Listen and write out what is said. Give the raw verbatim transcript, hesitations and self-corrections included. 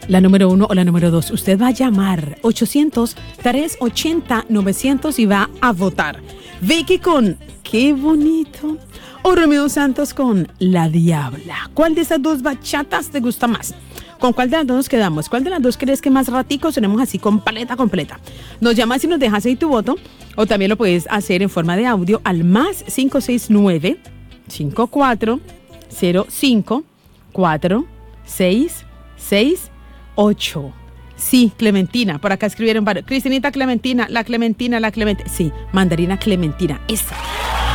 la número uno o la número dos. Usted va a llamar ochocientos, trescientos ochenta, novecientos y va a votar. Vicky con Qué Bonito o Romeo Santos con La Diabla. ¿Cuál de esas dos bachatas te gusta más? ¿Con cuál de las dos nos quedamos? ¿Cuál de las dos crees que más ratico tenemos así con paleta completa? Nos llamas y nos dejas ahí tu voto, o también lo puedes hacer en forma de audio al más cinco seis nueve, cinco cuatro cero cinco, cuatro seis seis ocho. Sí, Clementina, por acá escribieron varios. Cristinita Clementina, la Clementina, la Clementina. Sí, Mandarina Clementina, esa.